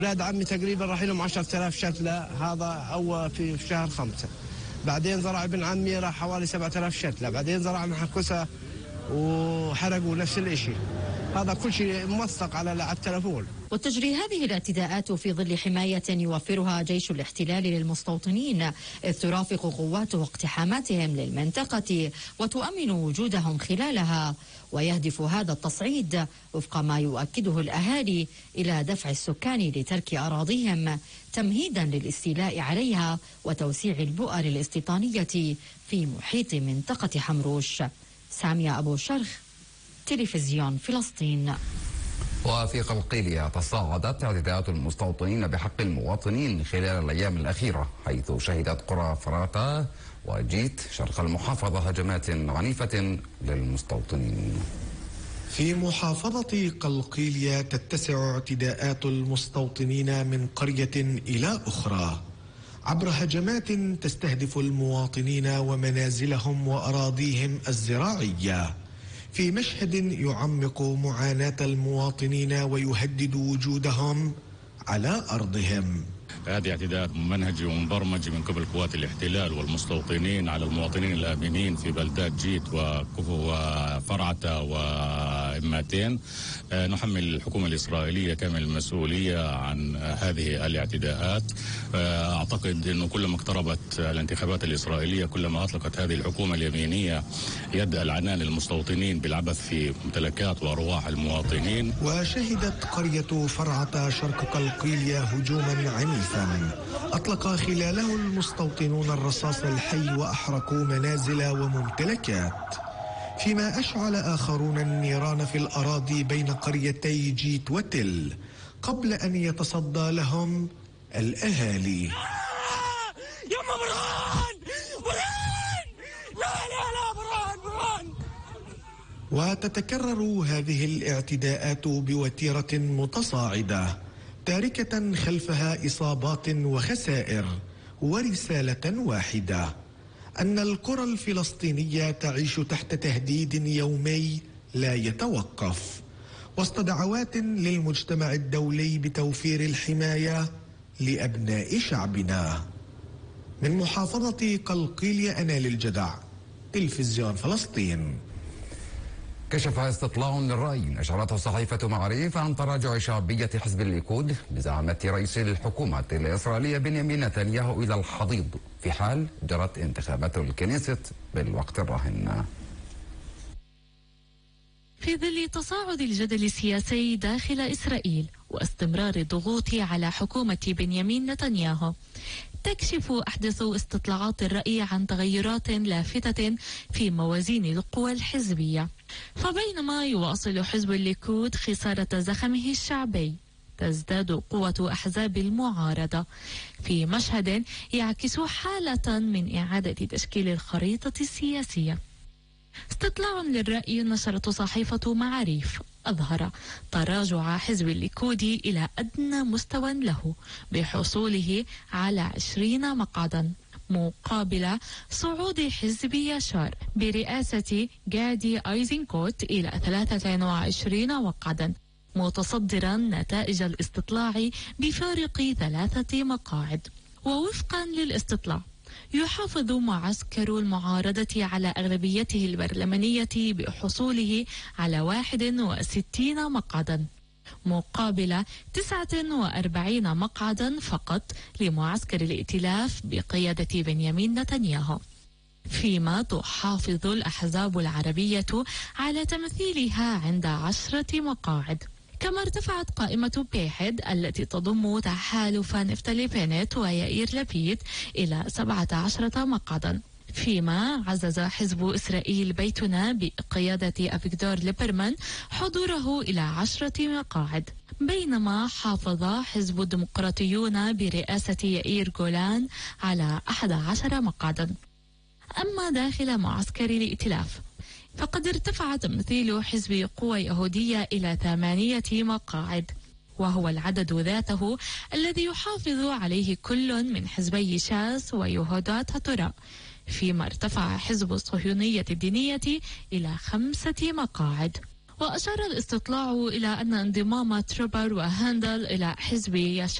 أولاد عمي تقريبا راح لهم 10,000 شتلة، هذا أول في شهر 5. بعدين زرع ابن عمي راح حوالي 7,000 شتلة، بعدين زرع محكوسة وحرقوا نفس الشيء. هذا كل شيء موثق على التلفون. وتجري هذه الاعتداءات في ظل حماية يوفرها جيش الاحتلال للمستوطنين، إذ ترافق قواته اقتحاماتهم للمنطقة وتؤمن وجودهم خلالها. ويهدف هذا التصعيد وفق ما يؤكده الأهالي إلى دفع السكان لترك أراضيهم تمهيدا للاستيلاء عليها وتوسيع البؤر الاستيطانية في محيط منطقة حمروش. سامية أبو شرخ، تلفزيون فلسطين. وفي قلقيلية تصاعدت اعتداءات المستوطنين بحق المواطنين خلال الأيام الأخيرة، حيث شهدت قرى فراتا وجيت شرق المحافظة هجمات عنيفة للمستوطنين. في محافظة قلقيلية تتسع اعتداءات المستوطنين من قرية إلى أخرى عبر هجمات تستهدف المواطنين ومنازلهم وأراضيهم الزراعية، في مشهد يعمق معاناة المواطنين ويهدد وجودهم على أرضهم. هذه اعتداءات ممنهج ومبرمج من قبل قوات الاحتلال والمستوطنين على المواطنين الآمنين في بلدات جيت وكفو وفرعة وإماتين. نحمل الحكومة الإسرائيلية كامل المسؤولية عن هذه الاعتداءات. أعتقد أنه كلما اقتربت الانتخابات الإسرائيلية كلما أطلقت هذه الحكومة اليمينية يد العنان للمستوطنين بالعبث في ممتلكات وأرواح المواطنين. وشهدت قرية فرعة شرق قلقيلية هجوما عنيفا أطلق خلاله المستوطنون الرصاص الحي وأحرقوا منازل وممتلكات، فيما أشعل آخرون النيران في الأراضي بين قريتي جيت وتل قبل أن يتصدى لهم الأهالي. يا برهان برهان، لا لا لا برهان. وتتكرر هذه الاعتداءات بوتيرة متصاعدة تاركة خلفها إصابات وخسائر ورسالة واحدة: أن القرى الفلسطينية تعيش تحت تهديد يومي لا يتوقف، وسط دعوات للمجتمع الدولي بتوفير الحماية لأبناء شعبنا. من محافظة قلقيلية، أنا للجدع، تلفزيون فلسطين. كشف استطلاع للرأي نشرته صحيفة معاريف عن تراجع شعبية حزب الليكود بزعامة رئيس الحكومة الإسرائيلية بنيامين نتنياهو إلى الحضيض في حال جرت انتخابات الكنيست بالوقت الراهن. في ظل تصاعد الجدل السياسي داخل إسرائيل واستمرار الضغوط على حكومة بنيامين نتنياهو، تكشف أحدث استطلاعات الرأي عن تغيرات لافتة في موازين القوى الحزبية. فبينما يواصل حزب الليكود خسارة زخمه الشعبي، تزداد قوة أحزاب المعارضة في مشهد يعكس حالة من إعادة تشكيل الخريطة السياسية. استطلاع للرأي نشرته صحيفة معاريف أظهر تراجع حزب الليكود إلى أدنى مستوى له بحصوله على 20 مقعدا، مقابل صعود حزب يشار برئاسة جادي أيزنكوت إلى 23 مقعدا، متصدرا نتائج الاستطلاع بفارق 3 مقاعد. ووفقا للاستطلاع يحافظ معسكر المعارضة على أغلبيته البرلمانية بحصوله على 61 مقعدا، مقابل 49 مقعدا فقط لمعسكر الائتلاف بقيادة بنيامين نتنياهو، فيما تحافظ الأحزاب العربية على تمثيلها عند 10 مقاعد. كما ارتفعت قائمة بيحد التي تضم تحالف نفتالي بنت ويائير لبيد إلى 17 مقعدا، فيما عزز حزب إسرائيل بيتنا بقيادة أفيغدور ليبرمان حضوره إلى 10 مقاعد، بينما حافظ حزب الديمقراطيون برئاسة يائير جولان على 11 مقعدا. أما داخل معسكر الائتلاف فقد ارتفع تمثيل حزب قوى يهودية إلى 8 مقاعد، وهو العدد ذاته الذي يحافظ عليه كل من حزبي شاس ويهودات هتراء، فيما ارتفع حزب الصهيونية الدينية إلى 5 مقاعد. وأشار الاستطلاع إلى أن انضمام تروبر وهاندل إلى حزب يشار